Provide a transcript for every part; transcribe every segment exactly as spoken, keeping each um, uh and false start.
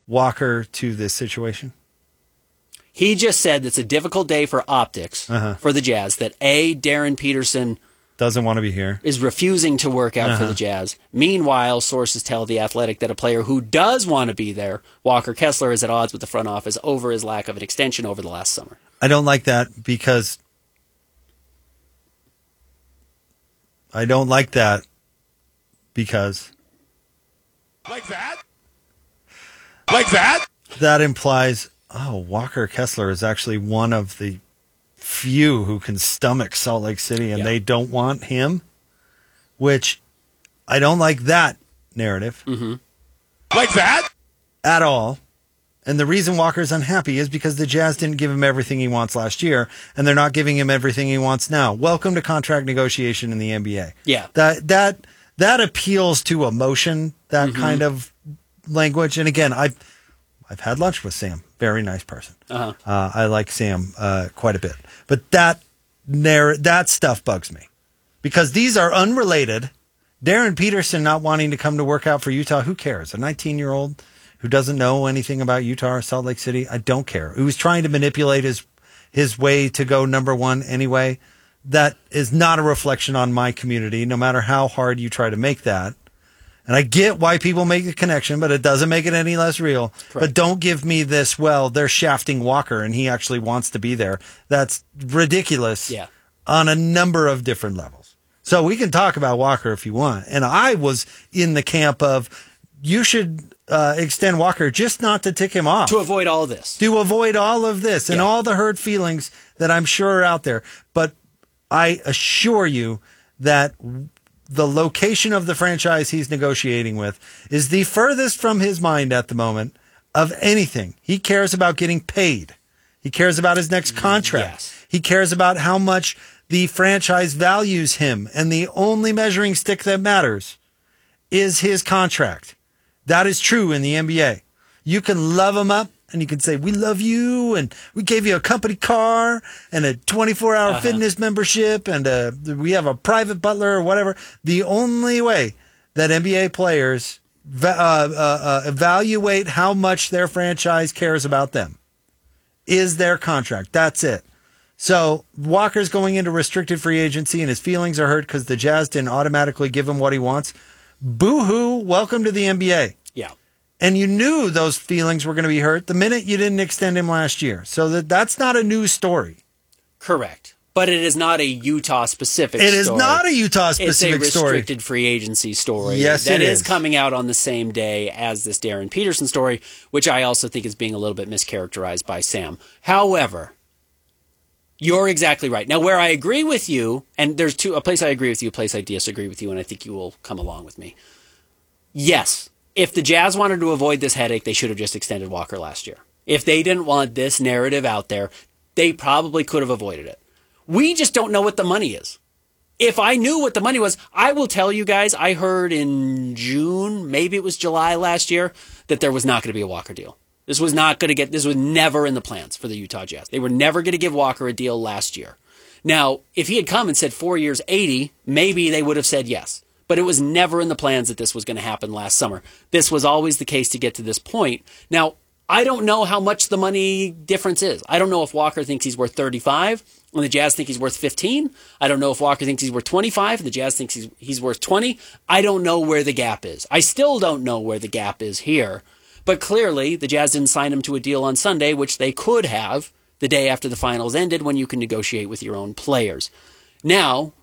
Walker to this situation? He just said it's a difficult day for optics uh-huh. for the Jazz, that A, Darren Peterson doesn't want to be here, is refusing to work out uh-huh. for the Jazz. Meanwhile, sources tell The Athletic that a player who does want to be there, Walker Kessler, is at odds with the front office over his lack of an extension over the last summer. I don't like that because I don't like that because like that? Like that? That implies, oh, Walker Kessler is actually one of the few who can stomach Salt Lake City and yeah. they don't want him, which I don't like that narrative. Mm-hmm. Like that? At all. And the reason Walker's unhappy is because the Jazz didn't give him everything he wants last year, and they're not giving him everything he wants now. Welcome to contract negotiation in the N B A. Yeah. That that that appeals to emotion, that mm-hmm. kind of language. And again, I've I've had lunch with Sam. Very nice person. Uh-huh. Uh, I like Sam uh, quite a bit. But that narr- that stuff bugs me because these are unrelated. Darren Peterson not wanting to come to work out for Utah, who cares? A nineteen-year-old who doesn't know anything about Utah or Salt Lake City, I don't care. Who was trying to manipulate his his way to go number one anyway. That is not a reflection on my community, no matter how hard you try to make that. And I get why people make the connection, but it doesn't make it any less real. Correct. But don't give me this, well, they're shafting Walker and he actually wants to be there. That's ridiculous yeah. on a number of different levels. So we can talk about Walker if you want. And I was in the camp of you should uh, extend Walker just not to tick him off. To avoid all this. To avoid all of this and yeah. all the hurt feelings that I'm sure are out there. But I assure you that the location of the franchise he's negotiating with is the furthest from his mind at the moment of anything. He cares about getting paid. He cares about his next contract. Yes. He cares about how much the franchise values him. And the only measuring stick that matters is his contract. That is true in the N B A. You can love him up and you can say, we love you and we gave you a company car and a twenty-four hour uh-huh. fitness membership and a, we have a private butler or whatever. The only way that N B A players uh, uh, uh, evaluate how much their franchise cares about them is their contract. That's it. So Walker's going into restricted free agency and his feelings are hurt because the Jazz didn't automatically give him what he wants. Boo-hoo, welcome to the N B A. Yeah. And you knew those feelings were going to be hurt the minute you didn't extend him last year. So that that's not a new story. Correct. But it is not a Utah-specific story. It is not a Utah-specific story. It's a story. restricted free agency story. Yes, that it is. is coming out on the same day as this Darren Peterson story, which I also think is being a little bit mischaracterized by Sam. However, you're exactly right. Now, where I agree with you, and there's two, a place I agree with you, a place I disagree with you, and I think you will come along with me. Yes, if the Jazz wanted to avoid this headache, they should have just extended Walker last year. If they didn't want this narrative out there, they probably could have avoided it. We just don't know what the money is. If I knew what the money was, I will tell you guys, I heard in June, maybe it was July last year, that there was not going to be a Walker deal. This was not going to get, this was never in the plans for the Utah Jazz. They were never going to give Walker a deal last year. Now, if he had come and said four years, eighty, maybe they would have said yes. But it was never in the plans that this was going to happen last summer. This was always the case to get to this point. Now, I don't know how much the money difference is. I don't know if Walker thinks he's worth thirty-five and the Jazz think he's worth fifteen. I don't know if Walker thinks he's worth twenty-five and the Jazz thinks he's, he's worth twenty. I don't know where the gap is. I still don't know where the gap is here. But clearly, the Jazz didn't sign him to a deal on Sunday, which they could have the day after the finals ended when you can negotiate with your own players. Now,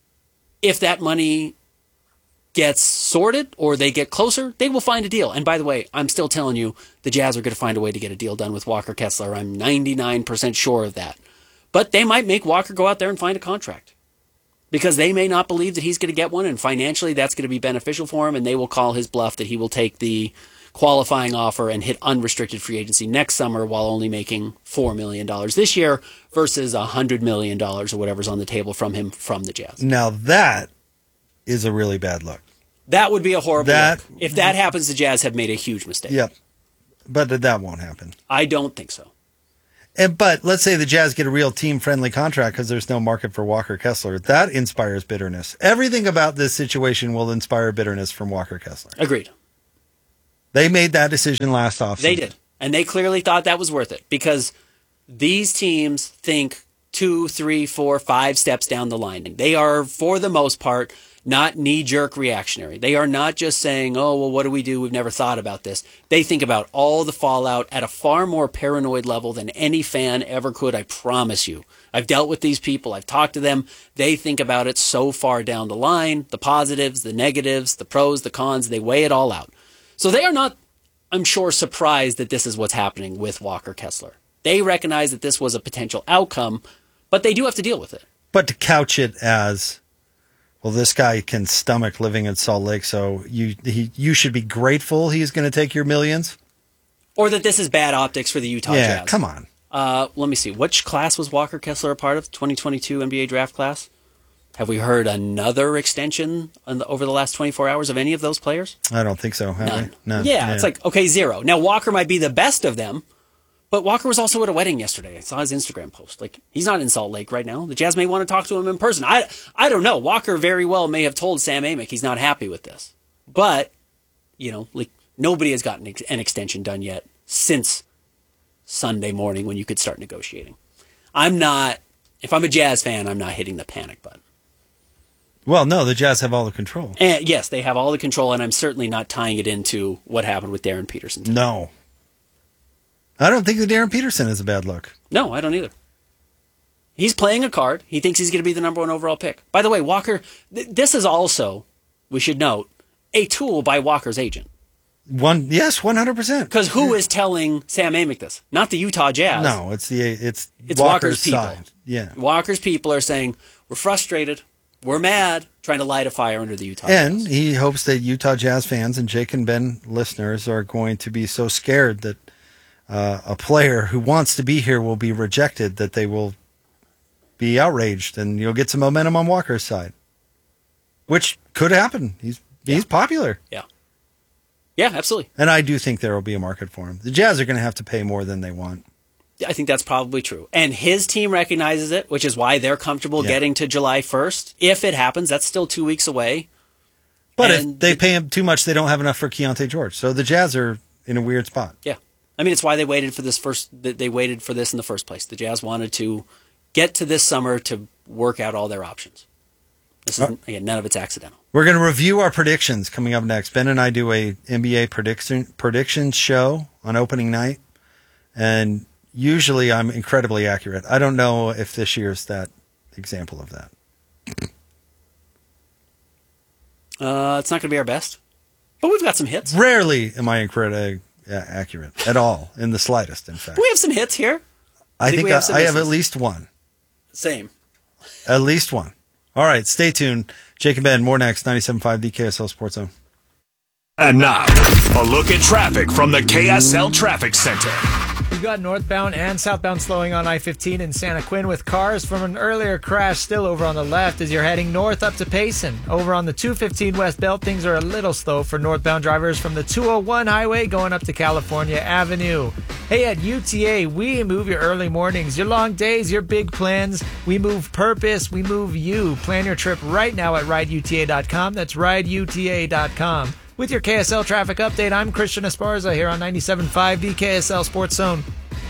if that money gets sorted or they get closer, they will find a deal. And by the way, I'm still telling you, the Jazz are going to find a way to get a deal done with Walker Kessler. I'm ninety-nine percent sure of that. But they might make Walker go out there and find a contract because they may not believe that he's going to get one, and financially that's going to be beneficial for him, and they will call his bluff that he will take the qualifying offer and hit unrestricted free agency next summer while only making four million dollars this year versus one hundred million dollars or whatever's on the table from him from the Jazz. Now that is a really bad look. That would be a horrible that, look. If that happens, the Jazz have made a huge mistake. Yep. But that won't happen. I don't think so. And, but let's say the Jazz get a real team-friendly contract because there's no market for Walker Kessler. That inspires bitterness. Everything about this situation will inspire bitterness from Walker Kessler. Agreed. They made that decision last offseason. They did. And they clearly thought that was worth it because these teams think two, three, four, five steps down the line. They are, for the most part, not knee-jerk reactionary. They are not just saying, oh, well, what do we do? We've never thought about this. They think about all the fallout at a far more paranoid level than any fan ever could, I promise you. I've dealt with these people. I've talked to them. They think about it so far down the line, the positives, the negatives, the pros, the cons. They weigh it all out. So they are not, I'm sure, surprised that this is what's happening with Walker Kessler. They recognize that this was a potential outcome, but they do have to deal with it. But to couch it as, well, this guy can stomach living in Salt Lake, so you he, you should be grateful he's going to take your millions? Or that this is bad optics for the Utah yeah, Jazz. come on. Uh, let me see. Which class was Walker Kessler a part of? twenty twenty-two N B A draft class? Have we heard another extension on the, over the last twenty-four hours of any of those players? I don't think so. Have None. we? None. Yeah, Yeah, it's like, okay, zero. Now, Walker might be the best of them, but Walker was also at a wedding yesterday. I saw his Instagram post. Like, he's not in Salt Lake right now. The Jazz may want to talk to him in person. I, I don't know. Walker very well may have told Sam Amick he's not happy with this. But, you know, like, nobody has gotten an extension done yet since Sunday morning when you could start negotiating. I'm not, if I'm a Jazz fan, I'm not hitting the panic button. Well, no, the Jazz have all the control. And yes, they have all the control, and I'm certainly not tying it into what happened with Darren Peterson today. No. I don't think that Darren Peterson is a bad look. No, I don't either. He's playing a card. He thinks he's going to be the number one overall pick. By the way, Walker, th- this is also, we should note, a tool by Walker's agent. One, yes, one hundred percent. Because who is telling Sam Amick this? Not the Utah Jazz. No, it's the it's, It's Walker's, Walker's people. side. Yeah. Walker's people are saying, we're frustrated, we're mad, trying to light a fire under the Utah And Jazz. he hopes that Utah Jazz fans and Jake and Ben listeners are going to be so scared that uh, a player who wants to be here will be rejected that they will be outraged, and you'll get some momentum on Walker's side, which could happen. He's he's Yeah. popular. Yeah. Yeah, absolutely. And I do think there will be a market for him. The Jazz are going to have to pay more than they want. I think that's probably true. And his team recognizes it, which is why they're comfortable Yeah. getting to July first. If it happens, that's still two weeks away. But And if they the- pay him too much, they don't have enough for Keontae George. So the Jazz are in a weird spot. Yeah. I mean, it's why they waited for this first, they waited for this in the first place. The Jazz wanted to get to this summer to work out all their options. This is, again, none of it's accidental. We're going to review our predictions coming up next. Ben and I do a N B A prediction predictions show on opening night, and usually I'm incredibly accurate. I don't know if this year's that example of that. Uh, it's not going to be our best, but we've got some hits. Rarely am I incredibly accurate at all, in the slightest, in fact. We have some hits here. I think think we I have some I have misses. at least one. Same. At least one. All right, stay tuned. Jake and Ben, more next. ninety-seven point five, the K S L Sports Zone. And now, a look at traffic from the K S L Traffic Center. You've got northbound and southbound slowing on I fifteen in Santa Quin with cars from an earlier crash still over on the left as you're heading north up to Payson. Over on the two fifteen West Belt, things are a little slow for northbound drivers from the two oh one highway going up to California Avenue. Hey, at U T A, we move your early mornings, your long days, your big plans. We move purpose, we move you. Plan your trip right now at ride U T A dot com. That's ride U T A dot com. With your K S L traffic update, I'm Christian Esparza here on ninety-seven point five, the K S L Sports Zone.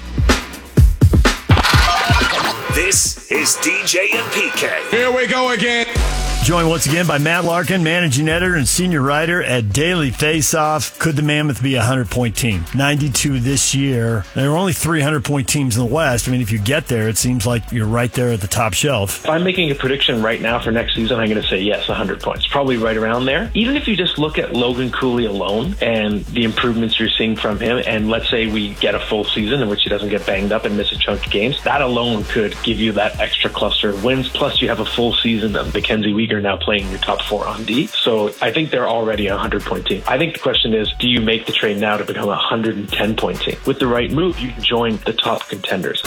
This is D J and P K. Here we go again. Joined once again by Matt Larkin, managing editor and senior writer at Daily Faceoff. Could the Mammoth be a hundred-point team? ninety-two this year. There are only three hundred-point teams in the West. I mean, if you get there, it seems like you're right there at the top shelf. If I'm making a prediction right now for next season, I'm going to say yes, one hundred points. Probably right around there. Even if you just look at Logan Cooley alone and the improvements you're seeing from him, and let's say we get a full season in which he doesn't get banged up and miss a chunk of games, that alone could give you that extra cluster of wins. Plus, you have a full season of Mackenzie Weegar now playing your top four on D. So I think they're already a hundred-point team. I think the question is, do you make the trade now to become a one hundred ten-point team? With the right move, you can join the top contenders.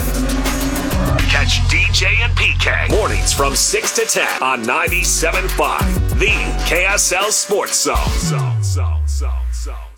Catch D J and P K mornings from six to ten on ninety-seven point five, the K S L Sports Zone. Zone, zone, zone, zone, zone.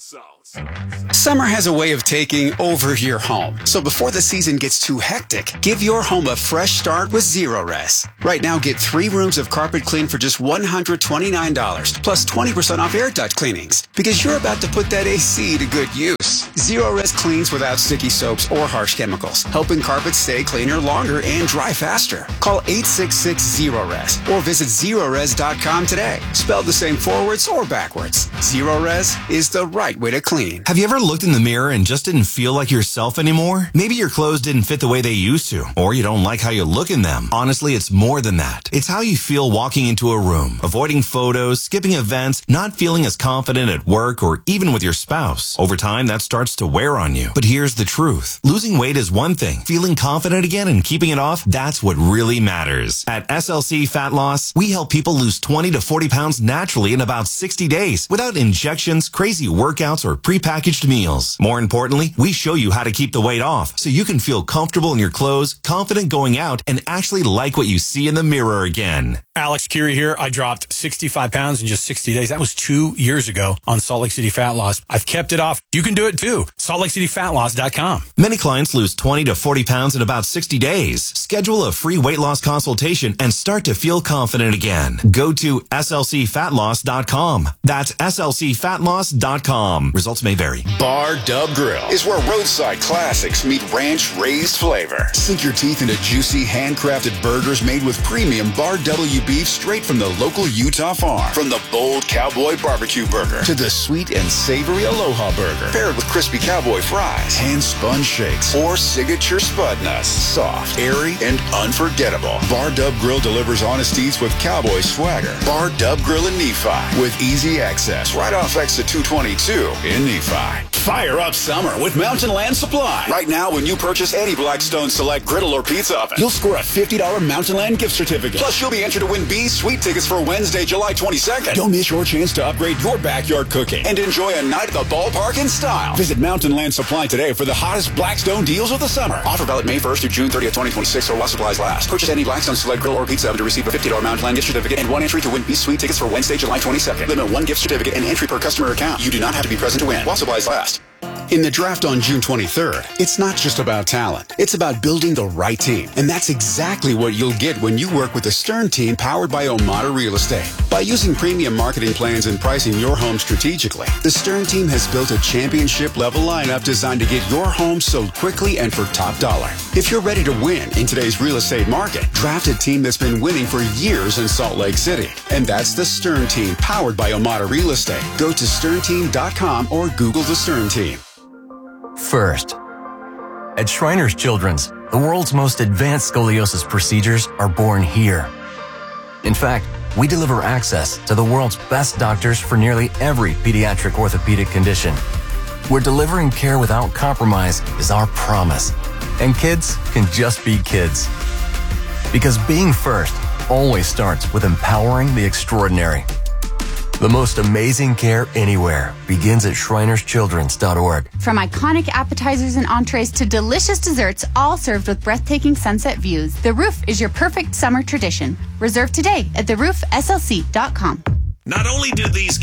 Summer has a way of taking over your home. So before the season gets too hectic, give your home a fresh start with Zerorez. Right now, get three rooms of carpet clean for just one hundred twenty-nine dollars, plus twenty percent off air duct cleanings, because you're about to put that A C to good use. Zerorez cleans without sticky soaps or harsh chemicals, helping carpets stay cleaner longer and dry faster. Call eight six six, Zerorez or visit Zerorez dot com today. Spelled the same forwards or backwards. Zerorez is the right way to clean. Have you ever looked in the mirror and just didn't feel like yourself anymore? Maybe your clothes didn't fit the way they used to, or you don't like how you look in them. Honestly, it's more than that. It's how you feel walking into a room, avoiding photos, skipping events, not feeling as confident at work or even with your spouse. Over time, that starts to wear on you. But here's the truth. Losing weight is one thing. Feeling confident again and keeping it off, that's what really matters. At S L C Fat Loss, we help people lose twenty to forty pounds naturally in about sixty days without injections, crazy workouts, or prepackaged meals. More importantly, we show you how to keep the weight off so you can feel comfortable in your clothes, confident going out, and actually like what you see in the mirror again. Alex Curie here. I dropped sixty-five pounds in just sixty days. That was two years ago on Salt Lake City Fat Loss. I've kept it off. You can do it too. Salt Lake City Fat Loss dot com. Many clients lose twenty to forty pounds in about sixty days. Schedule a free weight loss consultation and start to feel confident again. Go to S L C Fat Loss dot com. That's S L C Fat Loss dot com. Results may vary. Bar Dub Grill is where roadside classics meet ranch-raised flavor. Sink your teeth into juicy, handcrafted burgers made with premium Bar W beef straight from the local Utah farm. From the bold cowboy barbecue burger to the sweet and savory Aloha burger, paired with crispy cowboy fries, hand-spun shakes, or signature spud nuts. Soft, airy, and unforgettable. Bar Dub Grill delivers honest eats with cowboy swagger. Bar Dub Grill in Nephi with easy access right off exit two twenty-two in Nephi. Fire up summer with Mountain Land Supply. Right now, when you purchase any Blackstone Select griddle or pizza oven, you'll score a fifty dollars Mountain Land gift certificate. Plus, you'll be entered to win B's Sweet tickets for Wednesday, July twenty-second. Don't miss your chance to upgrade your backyard cooking and enjoy a night at the ballpark in style. Visit Mountain Land Supply today for the hottest Blackstone deals of the summer. Offer valid May first through June thirtieth, twenty twenty-six, or while supplies last. Purchase any Blackstone Select griddle or pizza oven to receive a fifty dollars Mountain Land gift certificate and one entry to win B's Sweet tickets for Wednesday, July twenty-second. Limit one gift certificate and entry per customer account. You do not have to be present to win while supplies last. In the draft on June twenty-third, it's not just about talent. It's about building the right team. And that's exactly what you'll get when you work with the Stern team powered by Omada Real Estate. By using premium marketing plans and pricing your home strategically, the Stern team has built a championship-level lineup designed to get your home sold quickly and for top dollar. If you're ready to win in today's real estate market, draft a team that's been winning for years in Salt Lake City. And that's the Stern team powered by Omada Real Estate. Go to stern team dot com or Google the Stern team. First, at Shriners Children's, the world's most advanced scoliosis procedures are born here. In fact, we deliver access to the world's best doctors for nearly every pediatric orthopedic condition. Where delivering care without compromise is our promise. And kids can just be kids. Because being first always starts with empowering the extraordinary. The most amazing care anywhere begins at Shriners Children's dot org. From iconic appetizers and entrees to delicious desserts, all served with breathtaking sunset views, The Roof is your perfect summer tradition. Reserve today at the roof S L C dot com. Not only do these